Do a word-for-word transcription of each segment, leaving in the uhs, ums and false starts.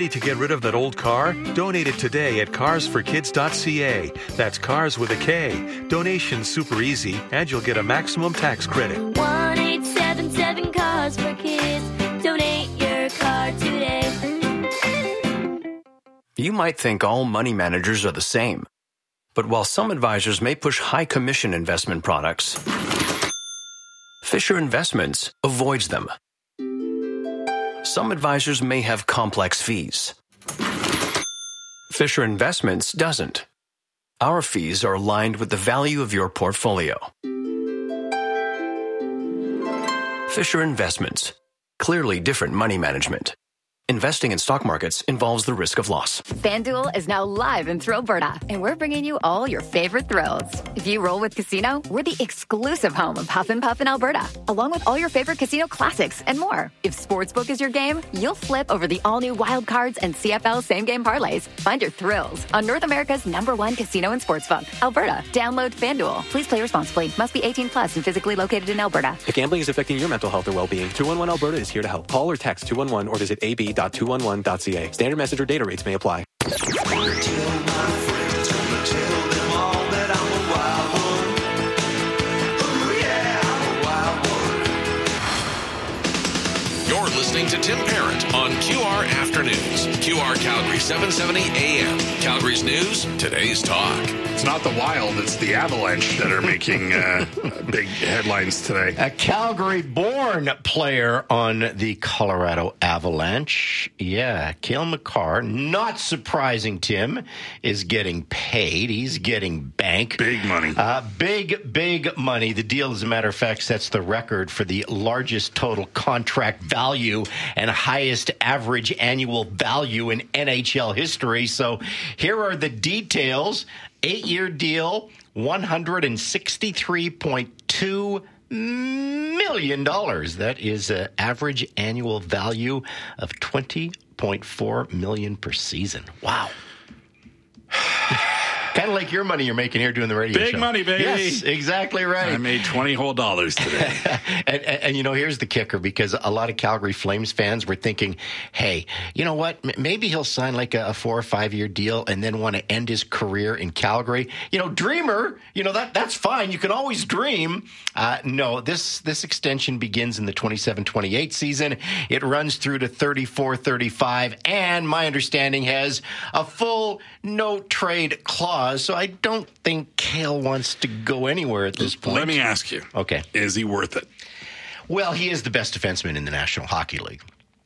Ready to get rid of that old car? Donate it today at cars for kids dot c a. That's cars with a K. Donation's super easy, and you'll get a maximum tax credit. one eight seven seven cars for kids. Donate your car today. You might think all money managers are the same. But while some advisors may push high commission investment products, Fisher Investments avoids them. Some advisors may have complex fees. Fisher Investments doesn't. Our fees are aligned with the value of your portfolio. Fisher Investments. Clearly different money management. Investing in stock markets involves the risk of loss. FanDuel is now live in Thrillberta, and we're bringing you all your favorite thrills. If you roll with Casino, we're the exclusive home of Huff and Puff in Alberta, along with all your favorite casino classics and more. If Sportsbook is your game, you'll flip over the all-new Wild Cards and C F L same-game parlays. Find your thrills on North America's number one casino and sportsbook, Alberta. Download FanDuel. Please play responsibly. Must be eighteen plus and physically located in Alberta. If gambling is affecting your mental health or well-being, two one one Alberta is here to help. Call or text two one one or visit a b dot two one one dot c a. Standard message or data rates may apply. You're listening to Tim Parent on Q R Afternoons. Q R Calgary seven seventy A M. Calgary's news, today's talk. It's not the Wild, it's the Avalanche that are making uh, big headlines today. A Calgary-born player on the Colorado Avalanche. Yeah, Cale Makar, not surprising, Tim, is getting paid. He's getting bank. Big money. Uh, big, big money. The deal, as a matter of fact, sets the record for the largest total contract value and highest average annual value in N H L history. So here are the details. Eight-year deal, one hundred sixty-three point two million dollars. That is an average annual value of twenty point four million dollars per season. Wow. Kind of like your money you're making here doing the radio Big show. money, baby. Yes, exactly right. I made twenty whole dollars today. and, and, and, you know, here's the kicker, because a lot of Calgary Flames fans were thinking, hey, you know what? M- maybe he'll sign like a, a four or five year deal and then want to end his career in Calgary. You know, dreamer, you know, that that's fine. You can always dream. Uh, no, this, this extension begins in the twenty-seven twenty-eight season. It runs through to thirty-four thirty-five, and my understanding has a full no trade clause. So I don't think Cale wants to go anywhere at this point. Let me ask you. Okay. Is he worth it? Well, he is the best defenseman in the National Hockey League.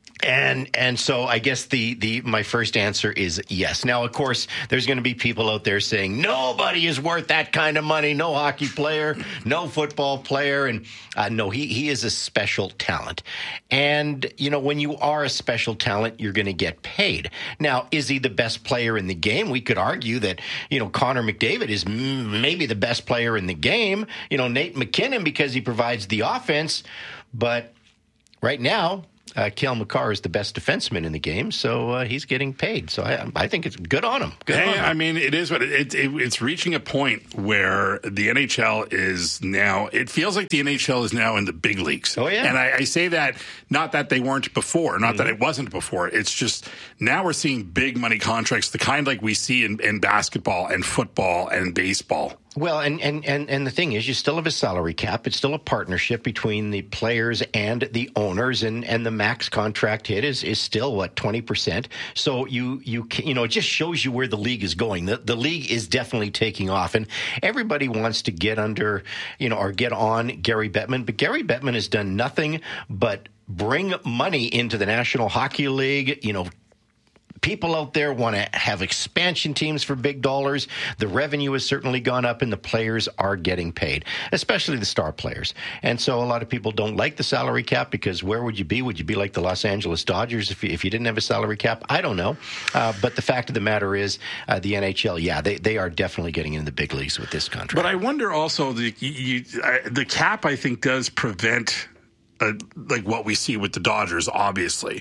And and so I guess the, the my first answer is yes. Now, of course, there's going to be people out there saying nobody is worth that kind of money. No hockey player, no football player. And uh, no, he, he is a special talent. And, you know, when you are a special talent, you're going to get paid. Now, is he the best player in the game? We could argue that, you know, Connor McDavid is m- maybe the best player in the game. You know, Nate McKinnon, because he provides the offense. But right now, Uh, Cale Makar is the best defenseman in the game, so uh, he's getting paid. So I, I think it's good on him. Good hey, on him. I mean, it is what it, it, it's reaching a point where the N H L is now. It feels like the N H L is now in the big leagues. Oh yeah, and I, I say that not that they weren't before, not mm-hmm. that it wasn't before. It's just now we're seeing big money contracts, the kind like we see in, in basketball and football and baseball. Well, and, and, and, and the thing is, you still have a salary cap. It's still a partnership between the players and the owners, and, and the max contract hit is, is still, what, twenty percent? So you, you, you know, it just shows you where the league is going. The, the league is definitely taking off, and everybody wants to get under, you know, or get on Gary Bettman, but Gary Bettman has done nothing but bring money into the National Hockey League, you know. People out there want to have expansion teams for big dollars. The revenue has certainly gone up, and the players are getting paid, especially the star players. And so a lot of people don't like the salary cap, because where would you be? Would you be like the Los Angeles Dodgers if you, if you didn't have a salary cap? I don't know. Uh, but the fact of the matter is uh, the N H L, yeah, they, they are definitely getting into the big leagues with this contract. But I wonder also, the, you, uh, the cap, I think, does prevent uh, like what we see with the Dodgers, obviously.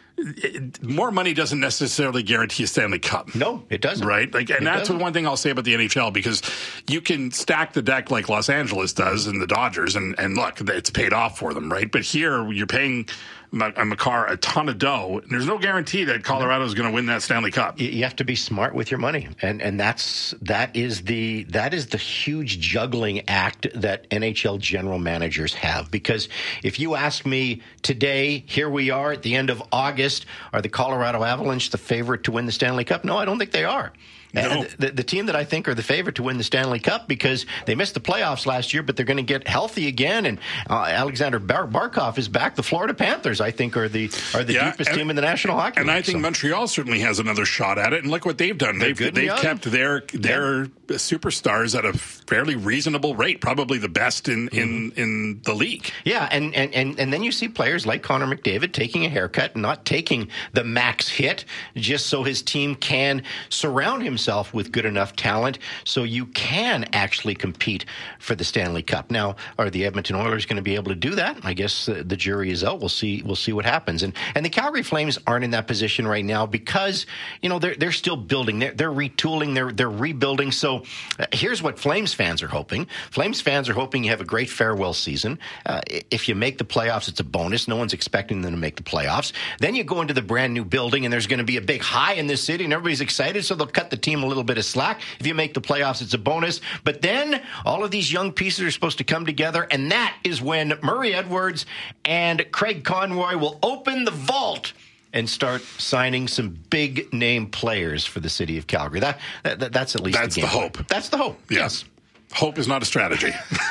It, more money doesn't necessarily guarantee a Stanley Cup. No, it doesn't. Right? Like, and it that's doesn't. one thing I'll say about the N H L, because you can stack the deck like Los Angeles does and the Dodgers, and, and look, it's paid off for them, right? But here you're paying Makar a ton of dough. There's no guarantee that Colorado is going to win that Stanley Cup. You have to be smart with your money, and and that's that is the that is the huge juggling act that N H L general managers have. Because if you ask me today, here we are at the end of August, are the Colorado Avalanche the favorite to win the Stanley Cup? No, I don't think they are. No. The, the team that I think are the favorite to win the Stanley Cup, because they missed the playoffs last year, but they're going to get healthy again. And uh, Alexander Bar- Barkov is back. The Florida Panthers, I think, are the are the yeah, deepest and, team in the National Hockey League. And I think so. Montreal certainly has another shot at it. And look what they've done. They're They've they've kept their their yeah. superstars at a fairly reasonable rate, probably the best in, mm-hmm. in, in the league. Yeah, and, and, and, and then you see players like Connor McDavid taking a haircut and not taking the max hit just so his team can surround himself with good enough talent so you can actually compete for the Stanley Cup. Now, are the Edmonton Oilers going to be able to do that? I guess uh, the jury is out. We'll see. We'll see what happens. And and the Calgary Flames aren't in that position right now because you know they're they're still building. They're they're retooling. They're they're rebuilding. So uh, here's what Flames fans are hoping. Flames fans are hoping you have a great farewell season. Uh, if you make the playoffs, it's a bonus. No one's expecting them to make the playoffs. Then you go into the brand new building, and there's going to be a big high in this city, and everybody's excited. So they'll cut the team a little bit of slack. If you make the playoffs, it's a bonus. But then all of these young pieces are supposed to come together, and that is when Murray Edwards and Craig Conroy will open the vault and start signing some big-name players for the city of Calgary. That, that That's at least that's the, the game hope. That's the hope. Yes. Hope is not a strategy.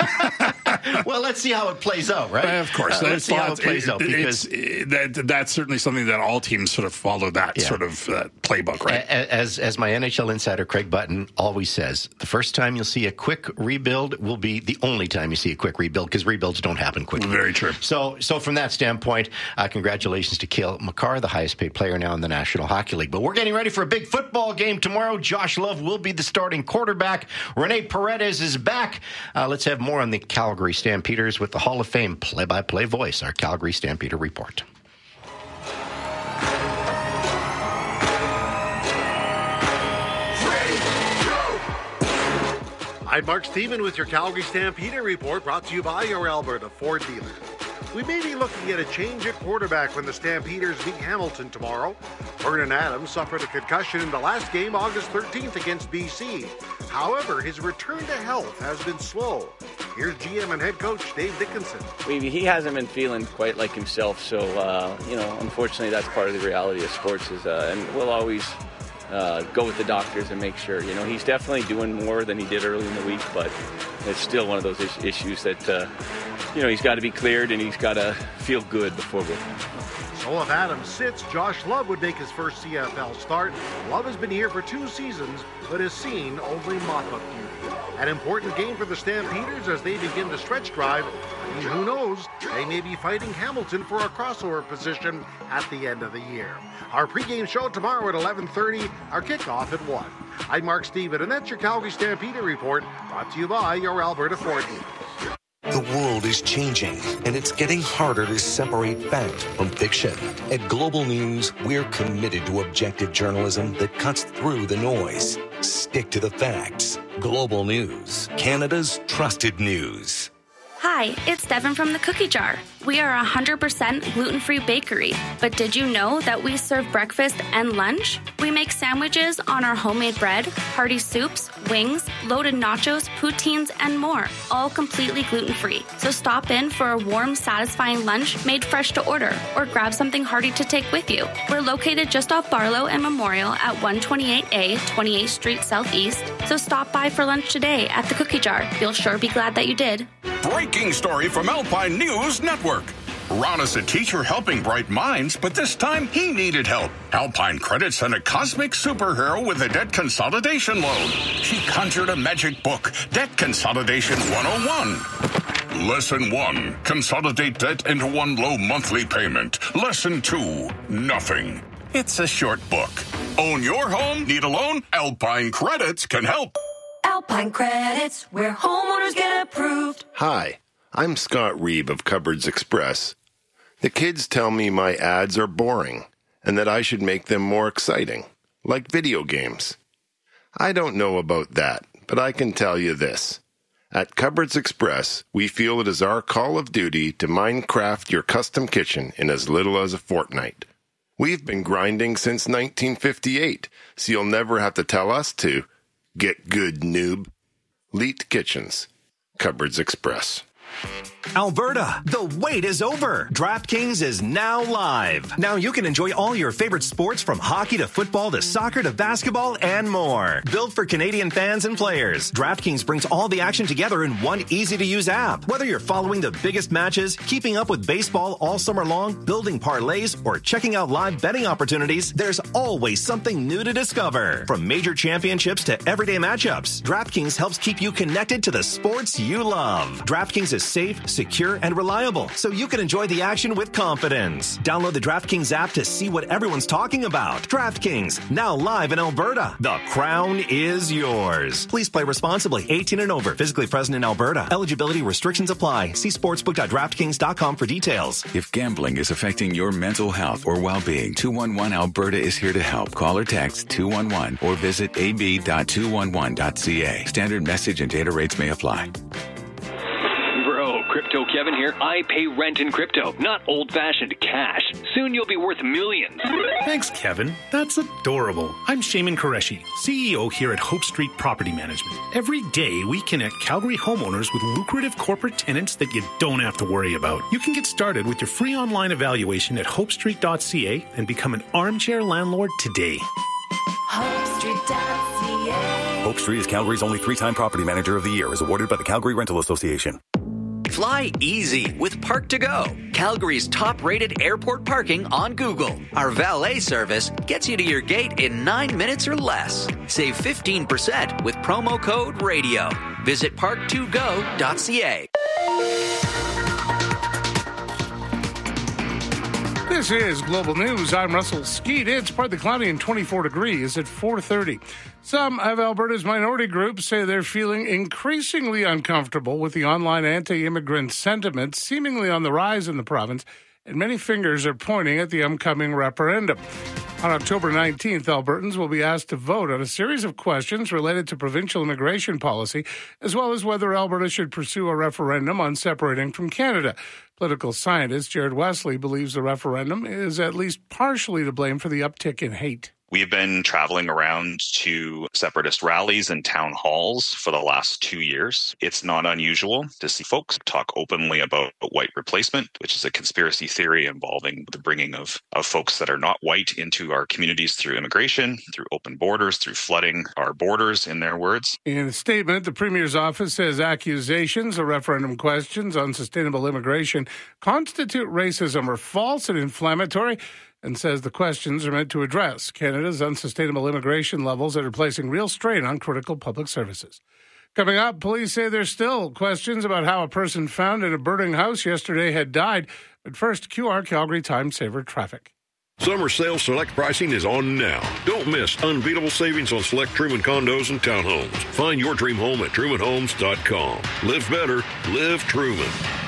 Well, let's see how it plays out, right? Uh, of course. Uh, let's see how it plays it, out. Because it, that, that's certainly something that all teams sort of follow that yeah. sort of uh, playbook, right? As, as my N H L insider, Craig Button, always says, the first time you'll see a quick rebuild will be the only time you see a quick rebuild, because rebuilds don't happen quickly. Very true. So so from that standpoint, uh, congratulations to Cale Makar, the highest paid player now in the National Hockey League. But we're getting ready for a big football game tomorrow. Josh Love will be the starting quarterback. Rene Paredes is back. Uh, let's have more on the Calgary Stampeders with the Hall of Fame play-by-play voice, our Calgary Stampeder report. I'm Mark Stephen with your Calgary Stampeder report, brought to you by your Alberta Ford dealer. We may be looking at a change at quarterback when the Stampeders beat Hamilton tomorrow. Vernon Adams suffered a concussion in the last game August thirteenth against B C. However, his return to health has been slow. Here's G M and head coach Dave Dickinson. He hasn't been feeling quite like himself, so, uh, you know, unfortunately that's part of the reality of sports, is, uh, and we'll always uh, go with the doctors and make sure. You know, he's definitely doing more than he did early in the week, but it's still one of those is- issues that, uh, you know, he's got to be cleared and he's got to feel good before we. So if Adams sits, Josh Love would make his first C F L start. Love has been here for two seasons, but has seen only mop-up duty. An important game for the Stampeders as they begin the stretch drive. And who knows, they may be fighting Hamilton for a crossover position at the end of the year. Our pregame show tomorrow at eleven thirty, our kickoff at one. I'm Mark Stephen, and that's your Calgary Stampeder report, brought to you by your Alberta Ford dealer. The world is changing, and it's getting harder to separate fact from fiction. At Global News, we're committed to objective journalism that cuts through the noise. Stick to the facts. Global News, Canada's trusted news. Hi, it's Devin from the Cookie Jar. We are a one hundred percent gluten-free bakery, but did you know that we serve breakfast and lunch? We make sandwiches on our homemade bread, hearty soups, wings, loaded nachos, poutines, and more, all completely gluten-free. So stop in for a warm, satisfying lunch made fresh to order, or grab something hearty to take with you. We're located just off Barlow and Memorial at one twenty-eight A, twenty-eighth Street Southeast, so stop by for lunch today at the Cookie Jar. You'll sure be glad that you did. Breaking story from Alpine News Network. Ron is a teacher helping bright minds, but this time he needed help. Alpine Credit sent a cosmic superhero with a debt consolidation loan. She conjured a magic book, Debt Consolidation one oh one. Lesson one, consolidate debt into one low monthly payment. Lesson two, nothing. It's a short book. Own your home? Need a loan? Alpine Credits can help. Alpine Credits, where homeowners get approved. Hi, I'm Scott Reeb of Cupboards Express. The kids tell me my ads are boring and that I should make them more exciting, like video games. I don't know about that, but I can tell you this. At Cupboards Express, we feel it is our call of duty to Minecraft your custom kitchen in as little as a fortnight. We've been grinding since nineteen fifty-eight, so you'll never have to tell us to. Get good, noob. Leet Kitchens. Cupboards Express. Alberta, the wait is over. DraftKings is now live. Now you can enjoy all your favorite sports from hockey to football to soccer to basketball and more. Built for Canadian fans and players, DraftKings brings all the action together in one easy-to-use app. Whether you're following the biggest matches, keeping up with baseball all summer long, building parlays, or checking out live betting opportunities, there's always something new to discover. From major championships to everyday matchups, DraftKings helps keep you connected to the sports you love. DraftKings is safe, secure, and reliable, so you can enjoy the action with confidence. Download the DraftKings app to see what everyone's talking about. DraftKings, now live in Alberta. The crown is yours. Please play responsibly. eighteen and over. Physically present in Alberta. Eligibility restrictions apply. See sportsbook dot draftkings dot com for details. If gambling is affecting your mental health or well-being, two one one Alberta is here to help. Call or text two one one or visit a b dot two one one dot c a. Standard message and data rates may apply. Crypto Kevin here. I pay rent in crypto, not old-fashioned cash. Soon you'll be worth millions. Thanks, Kevin. That's adorable. I'm Shaman Qureshi, C E O here at Hope Street Property Management. Every day, we connect Calgary homeowners with lucrative corporate tenants that you don't have to worry about. You can get started with your free online evaluation at hope street dot c a and become an armchair landlord today. hope street dot c a. Hope Street is Calgary's only three-time property manager of the year, as awarded by the Calgary Rental Association. Fly easy with Park to Go, Calgary's top-rated airport parking on Google. Our valet service gets you to your gate in nine minutes or less. Save fifteen percent with promo code RADIO. Visit park to go dot c a. This is Global News. I'm Russell Skeet. It's partly cloudy and twenty-four degrees at four thirty. Some of Alberta's minority groups say they're feeling increasingly uncomfortable with the online anti-immigrant sentiment seemingly on the rise in the province, and many fingers are pointing at the upcoming referendum. On October nineteenth, Albertans will be asked to vote on a series of questions related to provincial immigration policy, as well as whether Alberta should pursue a referendum on separating from Canada. Political scientist Jared Wesley believes the referendum is at least partially to blame for the uptick in hate. We've been traveling around to separatist rallies and town halls for the last two years. It's not unusual to see folks talk openly about white replacement, which is a conspiracy theory involving the bringing of, of folks that are not white into our communities through immigration, through open borders, through flooding our borders, in their words. In a statement, the Premier's office says accusations of referendum questions on sustainable immigration constitute racism or false and inflammatory, and says the questions are meant to address Canada's unsustainable immigration levels that are placing real strain on critical public services. Coming up, police say there's still questions about how a person found in a burning house yesterday had died. But first, Q R Calgary Time Saver traffic. Summer sale select pricing is on now. Don't miss unbeatable savings on select Truman condos and townhomes. Find your dream home at truman homes dot com. Live better. Live Truman.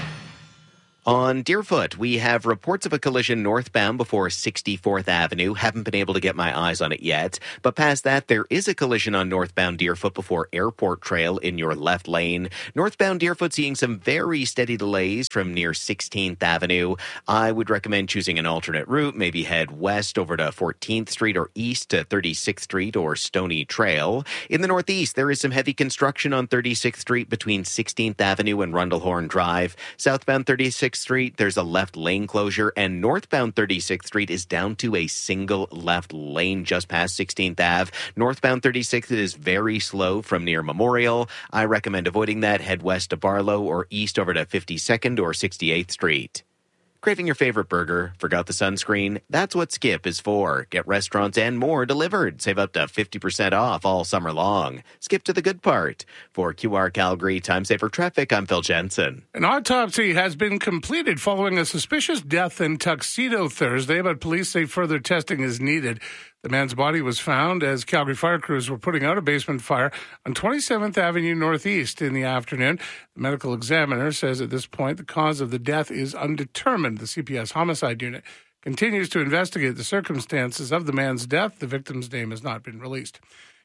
On Deerfoot, we have reports of a collision northbound before sixty-fourth Avenue. Haven't been able to get my eyes on it yet. But past that, there is a collision on northbound Deerfoot before Airport Trail in your left lane. Northbound Deerfoot seeing some very steady delays from near sixteenth Avenue. I would recommend choosing an alternate route. Maybe head west over to fourteenth Street or east to thirty-sixth Street or Stony Trail. In the northeast, there is some heavy construction on thirty-sixth Street between sixteenth Avenue and Rundlehorn Drive. Southbound thirty-sixth Street, there's a left lane closure, and northbound thirty-sixth Street is down to a single left lane just past sixteenth Avenue. Northbound thirty-sixth is very slow from near Memorial. I recommend avoiding that. Head west to Barlow or east over to fifty-second or sixty-eighth Street. Craving your favorite burger? Forgot the sunscreen? That's what Skip is for. Get restaurants and more delivered. Save up to fifty percent off all summer long. Skip to the good part. For Q R Calgary Time Saver Traffic, I'm Phil Jensen. An autopsy has been completed following a suspicious death in Tuxedo Thursday, but police say further testing is needed. The man's body was found as Calgary fire crews were putting out a basement fire on twenty-seventh Avenue Northeast in the afternoon. The medical examiner says at this point the cause of the death is undetermined. The C P S homicide unit continues to investigate the circumstances of the man's death. The victim's name has not been released.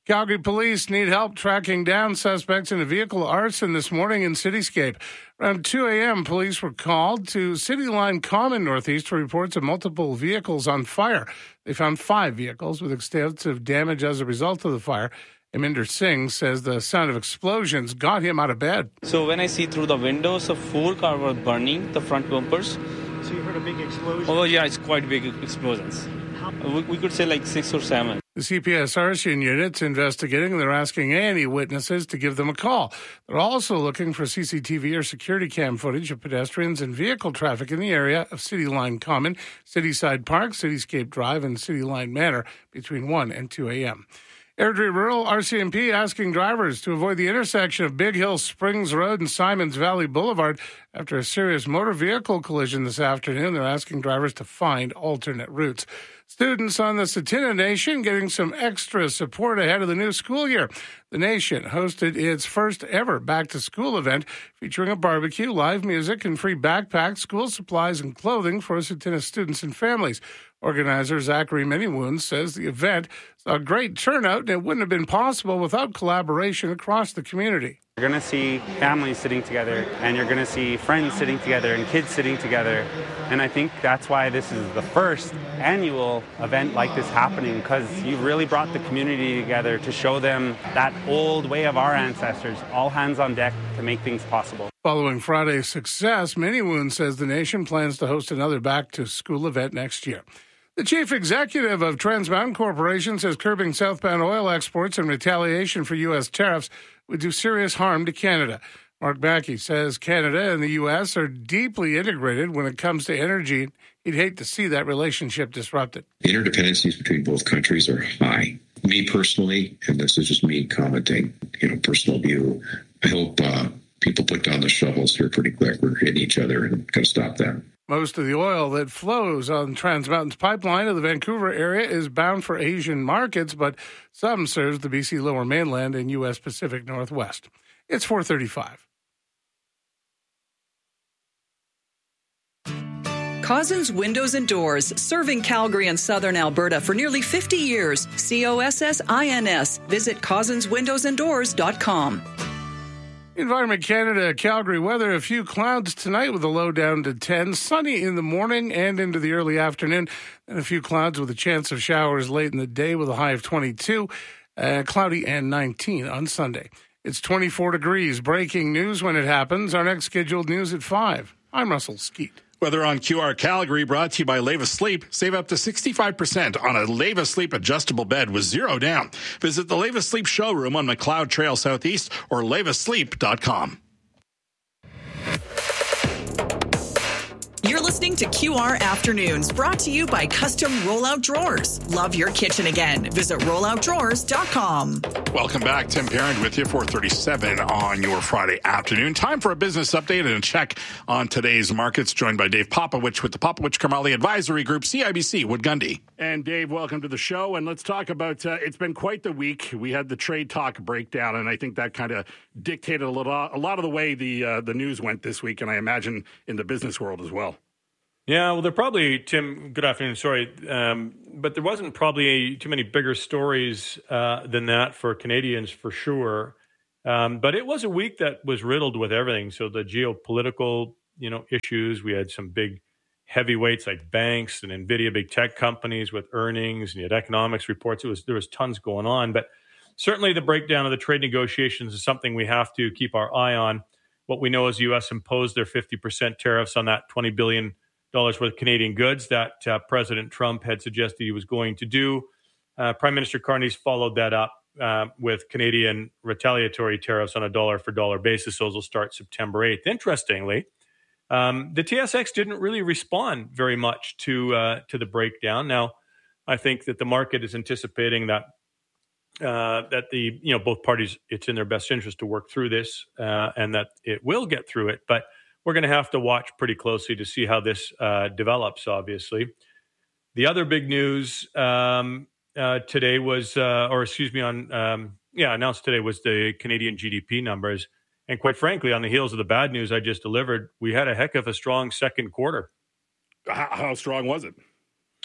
Calgary police need help tracking down suspects in a vehicle arson this morning in Cityscape. Around two a.m., police were called to City Line Common Northeast for reports of multiple vehicles on fire. They found five vehicles with extensive damage as a result of the fire. Aminder Singh says the sound of explosions got him out of bed. So when I see through the windows, so four cars were burning, the front bumpers. So you heard a big explosion? Oh, yeah, it's quite big explosions. We, we could say like six or seven. The C P S arson unit's investigating, and they're asking any witnesses to give them a call. They're also looking for C C T V or security cam footage of pedestrians and vehicle traffic in the area of City Line Common, Cityside Park, Cityscape Drive, and City Line Manor between one and two a.m. Airdrie Rural R C M P asking drivers to avoid the intersection of Big Hill Springs Road and Simons Valley Boulevard after a serious motor vehicle collision this afternoon. They're asking drivers to find alternate routes. Students on the Tsuut'ina Nation getting some extra support ahead of the new school year. The Nation hosted its first ever back-to-school event featuring a barbecue, live music, and free backpacks, school supplies, and clothing for Tsuut'ina students and families. Organizer Zachary Manywoon says the event saw a great turnout, and it wouldn't have been possible without collaboration across the community. You're going to see families sitting together, and you're going to see friends sitting together and kids sitting together. And I think that's why this is the first annual event like this happening, because you really brought the community together to show them that old way of our ancestors, all hands on deck to make things possible. Following Friday's success, Manywoon says the nation plans to host another back-to-school event next year. The chief executive of Trans Mountain Corporation says curbing southbound oil exports in retaliation for U S tariffs would do serious harm to Canada. Mark Mackey says Canada and the U S are deeply integrated when it comes to energy. He'd hate to see that relationship disrupted. The interdependencies between both countries are high. Me personally, and this is just me commenting, you know, personal view, I hope uh, people put down the shovels here pretty quick. We're hitting each other and going to stop that. Most of the oil that flows on Trans Mountain's pipeline of the Vancouver area is bound for Asian markets, but some serves the B C Lower Mainland and U S Pacific Northwest. It's four thirty-five. Cozzens Windows and Doors, serving Calgary and southern Alberta for nearly fifty years. C O S S I N S. Visit cozzens windows and doors dot com. Environment Canada, Calgary weather, a few clouds tonight with a low down to ten, sunny in the morning and into the early afternoon, and a few clouds with a chance of showers late in the day with a high of twenty-two, uh, cloudy and nineteen on Sunday. It's twenty-four degrees. Breaking news when it happens. Our next scheduled news at five. I'm Russell Skeet. Weather on Q R Calgary brought to you by Leva Sleep. Save up to sixty-five percent on a Leva Sleep adjustable bed with zero down. Visit the Leva Sleep showroom on McLeod Trail Southeast or leva sleep dot com. You're listening to Q R Afternoons, brought to you by Custom Rollout Drawers. Love your kitchen again. Visit rollout drawers dot com. Welcome back. Tim Parent with you, four thirty-seven on your Friday afternoon. Time for a business update and a check on today's markets, joined by Dave Popowich with the Popowich Karmali Advisory Group, C I B C, Wood Gundy. And Dave, welcome to the show. And let's talk about, uh, it's been quite the week. We had the trade talk breakdown, and I think that kind of dictated a, little, a lot of the way the uh, the news went this week, and I imagine in the business world as well. Yeah, well, there probably, Tim, good afternoon, sorry, um, but there wasn't probably too many bigger stories uh, than that for Canadians, for sure. Um, but it was a week that was riddled with everything. So the geopolitical, you know, issues, we had some big heavyweights like banks and NVIDIA, big tech companies with earnings, and you had economics reports. It was there was tons going on. But certainly the breakdown of the trade negotiations is something we have to keep our eye on. What we know is the U S imposed their fifty percent tariffs on that twenty billion dollars dollars worth of Canadian goods that uh, President Trump had suggested he was going to do. Uh, Prime Minister Carney's followed that up uh, with Canadian retaliatory tariffs on a dollar-for-dollar basis. Those will start September eighth. Interestingly, um, the T S X didn't really respond very much to uh, to the breakdown. Now, I think that the market is anticipating that uh, that the you know both parties, it's in their best interest to work through this uh, and that it will get through it. But we're going to have to watch pretty closely to see how this uh, develops, obviously. The other big news um, uh, today was, uh, or excuse me, on um, yeah, announced today was the Canadian G D P numbers. And quite frankly, on the heels of the bad news I just delivered, we had a heck of a strong second quarter. How, how strong was it?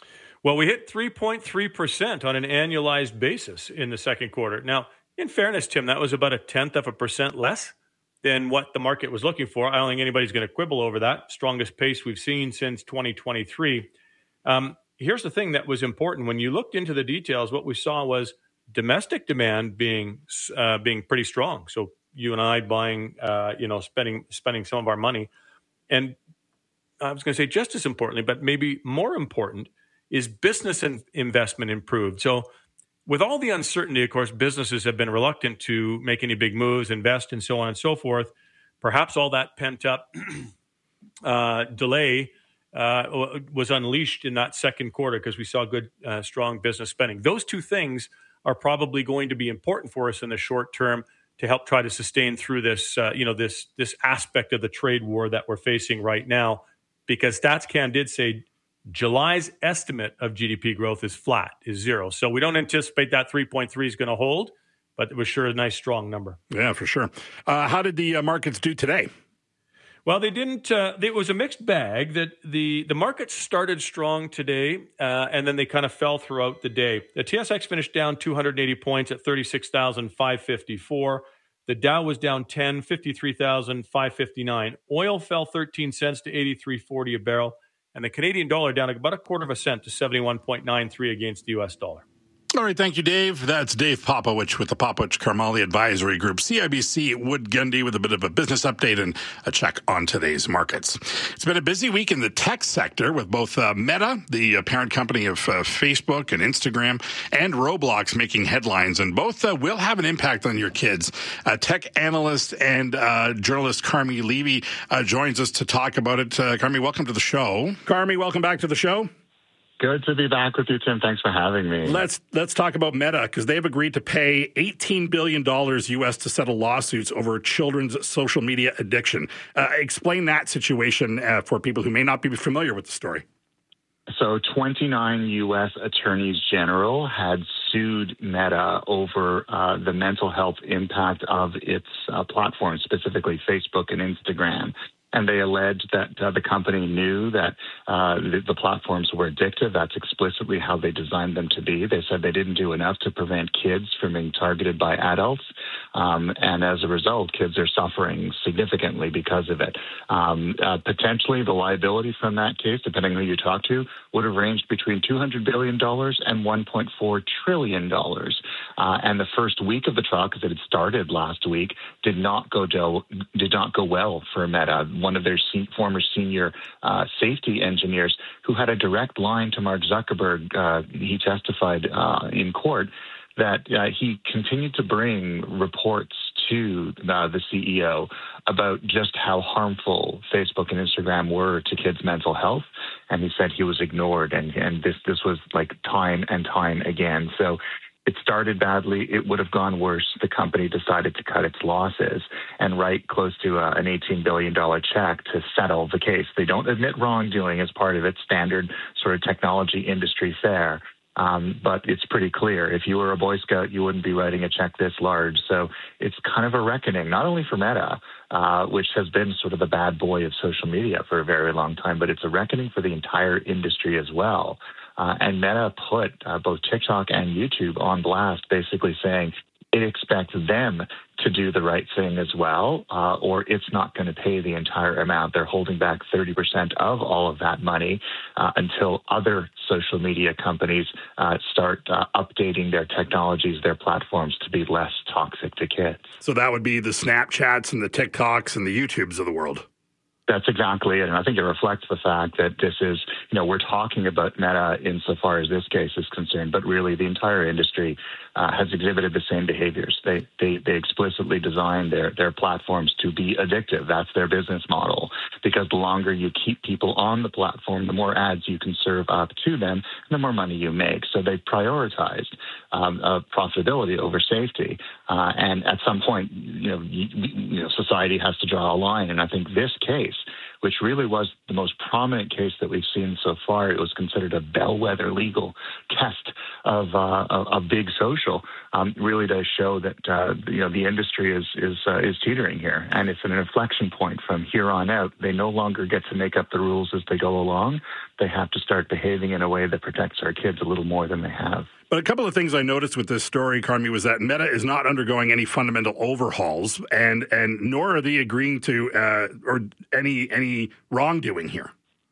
Well, we hit three point three percent on an annualized basis in the second quarter. Now, in fairness, Tim, that was about a tenth of a percent less than what the market was looking for. I don't think anybody's going to quibble over that. Strongest pace we've seen since twenty twenty-three. Um, here's the thing that was important. When you looked into the details, what we saw was domestic demand being uh, being pretty strong. So you and I buying, uh, you know, spending spending some of our money. And I was going to say just as importantly, but maybe more important, is business and investment improved. So with all the uncertainty, of course, businesses have been reluctant to make any big moves, invest, and so on and so forth. Perhaps all that pent-up uh, delay uh, was unleashed in that second quarter because we saw good, uh, strong business spending. Those two things are probably going to be important for us in the short term to help try to sustain through this, uh, you know, this this aspect of the trade war that we're facing right now. Because StatsCan did say July's estimate of G D P growth is flat, is zero. So we don't anticipate that three point three is going to hold, but it was sure a nice, strong number. Yeah, for sure. Uh, how did the uh, markets do today? Well, they didn't. Uh, it was a mixed bag. That the the markets started strong today, uh, and then they kind of fell throughout the day. The T S X finished down two hundred eighty points at thirty-six thousand five hundred fifty-four. The Dow was down ten, fifty-three thousand five hundred fifty-nine. Oil fell thirteen cents to eighty-three forty a barrel, and the Canadian dollar down about a quarter of a cent to seventy-one point nine three against the U S dollar. All right, thank you, Dave. That's Dave Popowich with the Popowich Karmali Advisory Group. C I B C Wood Gundy with a bit of a business update and a check on today's markets. It's been a busy week in the tech sector with both uh, Meta, the uh, parent company of uh, Facebook and Instagram, and Roblox making headlines, and both uh, will have an impact on your kids. Uh, tech analyst and uh, journalist Carmi Levy uh, joins us to talk about it. Uh, Carmi, welcome to the show. Carmi, welcome back to the show. Good to be back with you, Tim. Thanks for having me. Let's let's talk about Meta, because they've agreed to pay eighteen billion dollars U S to settle lawsuits over children's social media addiction. Uh, explain that situation uh, for people who may not be familiar with the story. So twenty-nine U S attorneys general had sued Meta over uh, the mental health impact of its uh, platforms, specifically Facebook and Instagram. And they alleged that uh, the company knew that uh, the, the platforms were addictive. That's explicitly how they designed them to be. They said they didn't do enough to prevent kids from being targeted by adults. Um, and as a result, kids are suffering significantly because of it. Um, uh, potentially, the liability from that case, depending on who you talk to, would have ranged between two hundred billion dollars and one point four trillion dollars. Uh, and the first week of the trial, because it had started last week, did not go do, did not go well for Meta. One of their se- former senior uh, safety engineers, who had a direct line to Mark Zuckerberg, uh, he testified uh, in court that uh, he continued to bring reports to uh, the C E O about just how harmful Facebook and Instagram were to kids' mental health. And he said he was ignored, and, and this, this was like time and time again. So it started badly. It would have gone worse. The company decided to cut its losses and write close to uh, an eighteen billion dollars check to settle the case. They don't admit wrongdoing as part of its standard sort of technology industry fare. Um, but it's pretty clear. If you were a Boy Scout, you wouldn't be writing a check this large. So it's kind of a reckoning, not only for Meta, uh, which has been sort of the bad boy of social media for a very long time, but it's a reckoning for the entire industry as well. Uh, and Meta put uh, both TikTok and YouTube on blast, basically saying it expects them to do the right thing as well, uh, or it's not going to pay the entire amount. They're holding back thirty percent of all of that money uh, until other social media companies uh, start uh, updating their technologies, their platforms to be less toxic to kids. So that would be the Snapchats and the TikToks and the YouTubes of the world. That's exactly it. And I think it reflects the fact that this is, you know, we're talking about Meta insofar as this case is concerned, but really the entire industry uh, has exhibited the same behaviors. They, they they explicitly designed their, their platforms to be addictive. That's their business model, because the longer you keep people on the platform, the more ads you can serve up to them, and the more money you make. So they prioritized um, uh, profitability over safety. Uh, and at some point, you know, you, you know, society has to draw a line. And I think this case, which really was the most prominent case that we've seen so far, it was considered a bellwether legal test of uh, a, a big social um, really does show that uh, you know the industry is is uh, is teetering here, and it's an inflection point from here on out. They no longer get to make up the rules as they go along. They have to start behaving in a way that protects our kids a little more than they have. But a couple of things I noticed with this story, Carmi, was that Meta is not undergoing any fundamental overhauls, and and nor are they agreeing to uh, or any any wrongdoing here.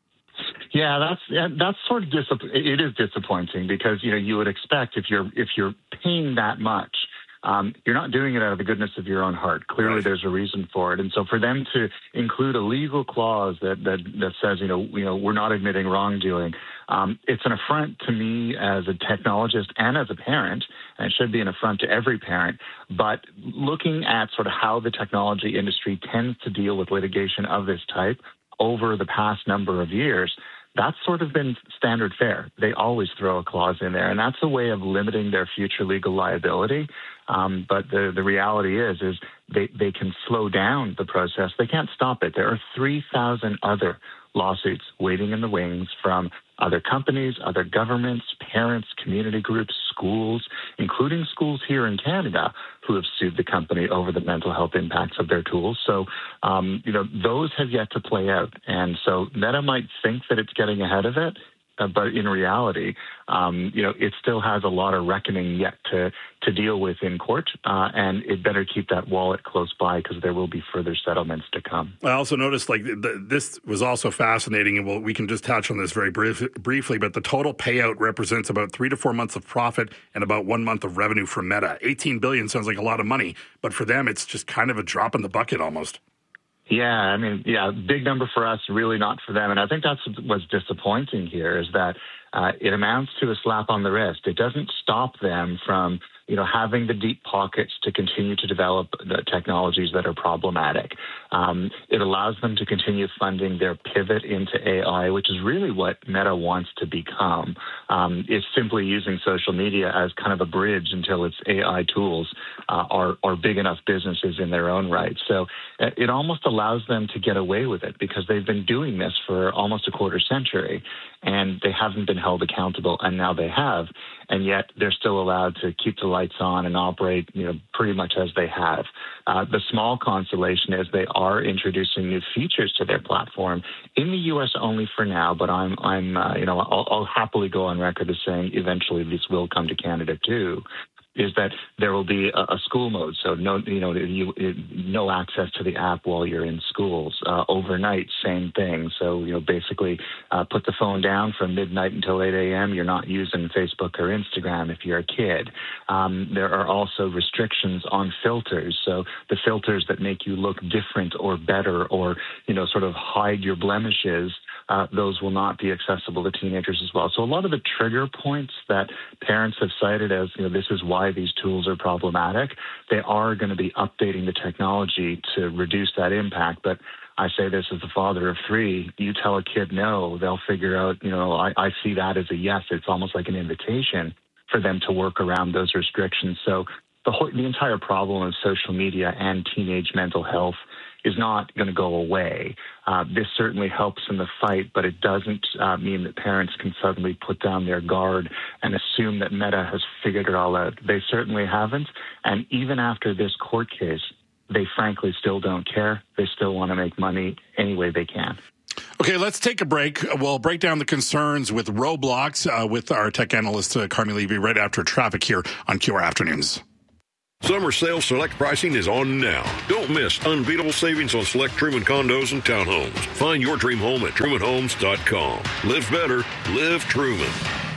Yeah, that's yeah, that's sort of dis- it is disappointing because you know you would expect if you're if you're paying that much, um, you're not doing it out of the goodness of your own heart. Clearly, right. There's a reason for it, and so for them to include a legal clause that that, that says you know you know we're not admitting wrongdoing, um, it's an affront to me as a technologist and as a parent, and it should be an affront to every parent. But looking at sort of how the technology industry tends to deal with litigation of this type over the past number of years, that's sort of been standard fare. They always throw a clause in there, and that's a way of limiting their future legal liability. Um, but the, the reality is, is they, they can slow down the process. They can't stop it. There are three thousand other lawsuits waiting in the wings from other companies, other governments, parents, community groups, schools, including schools here in Canada, who have sued the company over the mental health impacts of their tools. So, um, you know, those have yet to play out. And so Meta might think that it's getting ahead of it, uh, but in reality, um, you know, it still has a lot of reckoning yet to, to deal with in court, uh, and it better keep that wallet close by because there will be further settlements to come. I also noticed, like, the, this was also fascinating, and we'll, we can just touch on this very brief, briefly, but the total payout represents about three to four months of profit and about one month of revenue from Meta. eighteen billion dollars sounds like a lot of money, but for them, it's just kind of a drop in the bucket almost. Yeah, I mean, yeah, big number for us, really not for them. And I think that's what's disappointing here is that uh, it amounts to a slap on the wrist. It doesn't stop them from, you know, having the deep pockets to continue to develop the technologies that are problematic. Um, it allows them to continue funding their pivot into A I, which is really what Meta wants to become. Um, it's simply using social media as kind of a bridge until its A I tools uh, are, are big enough businesses in their own right. So uh, it almost allows them to get away with it because they've been doing this for almost a quarter century and they haven't been held accountable, and now they have. And yet they're still allowed to keep the lights on and operate, you know, pretty much as they have. Uh, the small consolation is they are introducing new features to their platform in the U S only for now. But I'm, I'm, uh, you know, I'll, I'll happily go on record as saying eventually this will come to Canada too. Is that there will be a, a school mode, so no, you know, you, no access to the app while you're in schools. Uh, overnight, same thing. So, you know, basically, uh, put the phone down from midnight until eight a.m. You're not using Facebook or Instagram if you're a kid. Um, there are also restrictions on filters. So the filters that make you look different or better, or you know, sort of hide your blemishes. Uh, those will not be accessible to teenagers as well. So a lot of the trigger points that parents have cited as, you know, this is why these tools are problematic, they are going to be updating the technology to reduce that impact. But I say this as a father of three, you tell a kid no, they'll figure out, you know, I, I see that as a yes. It's almost like an invitation for them to work around those restrictions. So the whole, the entire problem of social media and teenage mental health is not going to go away. Uh, this certainly helps in the fight, but it doesn't uh, mean that parents can suddenly put down their guard and assume that Meta has figured it all out. They certainly haven't. And even after this court case, they frankly still don't care. They still want to make money any way they can. Okay, let's take a break. We'll break down the concerns with Roblox uh, with our tech analyst, uh, Carmi Levy, right after traffic here on Q R Afternoons. Summer sale select pricing is on now. Don't miss unbeatable savings on select Truman condos and townhomes. Find your dream home at truman homes dot com. Live better, live Truman.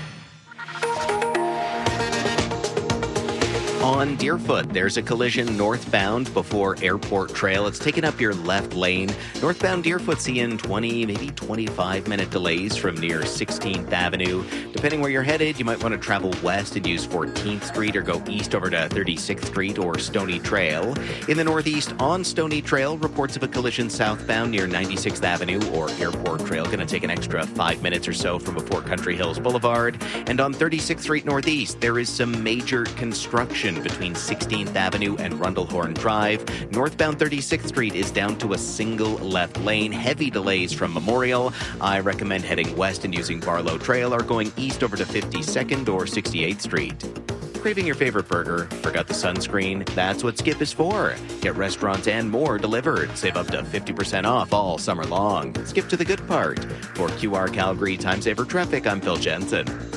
On Deerfoot, there's a collision northbound before Airport Trail. It's taken up your left lane. Northbound Deerfoot seeing twenty, maybe twenty-five minute delays from near sixteenth Avenue. Depending where you're headed, you might want to travel west and use fourteenth Street or go east over to thirty-sixth Street or Stony Trail. In the northeast on Stony Trail, reports of a collision southbound near ninety-sixth Avenue or Airport Trail. Going to take an extra five minutes or so from before Country Hills Boulevard. And on thirty-sixth Street Northeast, there is some major construction congestion between sixteenth Avenue and Rundlehorn Drive. Northbound thirty-sixth Street is down to a single left lane. Heavy delays from Memorial. I recommend heading west and using Barlow Trail or going east over to fifty-second or sixty-eighth Street. Craving your favorite burger? Forgot the sunscreen? That's what Skip is for. Get restaurants and more delivered. Save up to fifty percent off all summer long. Skip to the good part. For Q R Calgary Time Saver Traffic, I'm Phil Jensen.